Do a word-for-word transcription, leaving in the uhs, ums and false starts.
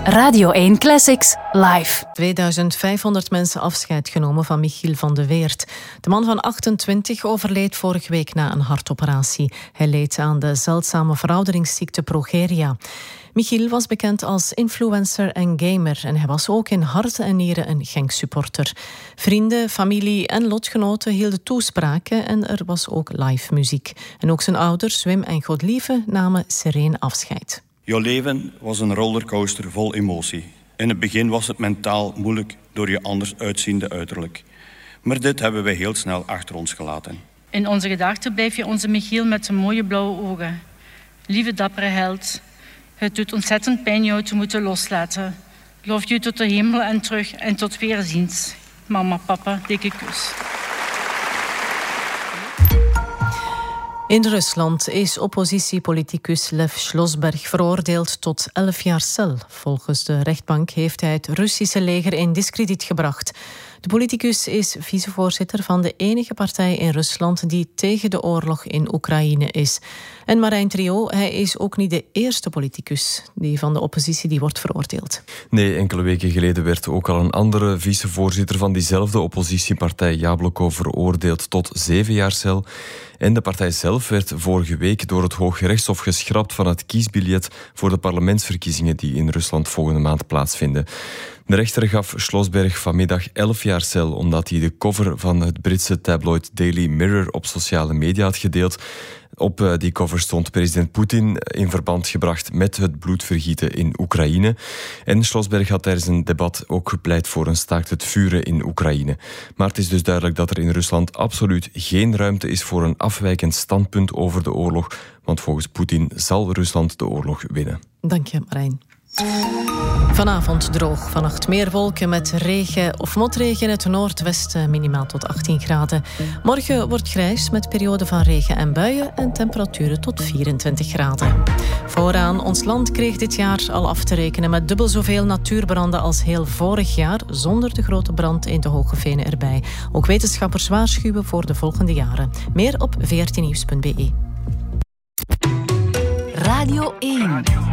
Radio één Classics live. tweeduizend vijfhonderd mensen afscheid genomen van Michiel van de Weert. De man van achtentwintig overleed vorige week na een hartoperatie. Hij leed aan de zeldzame verouderingsziekte progeria. Michiel was bekend als influencer en gamer en hij was ook in hart en nieren een Genk-supporter. Vrienden, familie en lotgenoten hielden toespraken en er was ook live muziek. En ook zijn ouders, Wim en Godlieve, namen sereen afscheid. Jouw leven was een rollercoaster vol emotie. In het begin was het mentaal moeilijk door je anders uitziende uiterlijk. Maar dit hebben wij heel snel achter ons gelaten. In onze gedachten blijf je onze Michiel met zijn mooie blauwe ogen. Lieve dappere held. Het doet ontzettend pijn jou te moeten loslaten. Loof je tot de hemel en terug en tot weerziens. Mama, papa, dikke kus. In Rusland is oppositiepoliticus Lev Slosberg veroordeeld tot elf jaar cel. Volgens de rechtbank heeft hij het Russische leger in diskrediet gebracht. De politicus is vicevoorzitter van de enige partij in Rusland die tegen de oorlog in Oekraïne is. En Marijn Trio, hij is ook niet de eerste politicus die van de oppositie die wordt veroordeeld. Nee, enkele weken geleden werd ook al een andere vicevoorzitter van diezelfde oppositiepartij, Jabloko, veroordeeld tot zeven jaar cel. En de partij zelf werd vorige week door het Hooggerechtshof geschrapt van het kiesbiljet voor de parlementsverkiezingen die in Rusland volgende maand plaatsvinden. De rechter gaf Slosberg vanmiddag elf jaar cel omdat hij de cover van het Britse tabloid Daily Mirror op sociale media had gedeeld. Op die cover stond president Poetin in verband gebracht met het bloedvergieten in Oekraïne. En Slosberg had tijdens een debat ook gepleit voor een staakt het vuren in Oekraïne. Maar het is dus duidelijk dat er in Rusland absoluut geen ruimte is voor een afwijkend standpunt over de oorlog. Want volgens Poetin zal Rusland de oorlog winnen. Dank je, Marijn. Vanavond droog, vannacht meer wolken met regen of motregen in het noordwesten, minimaal tot achttien graden. Morgen wordt grijs met perioden van regen en buien en temperaturen tot vierentwintig graden. Vooraan, ons land kreeg dit jaar al af te rekenen met dubbel zoveel natuurbranden als heel vorig jaar, zonder de grote brand in de Hoogevenen erbij. Ook wetenschappers waarschuwen voor de volgende jaren. Meer op v r t nieuws punt b e. Radio één.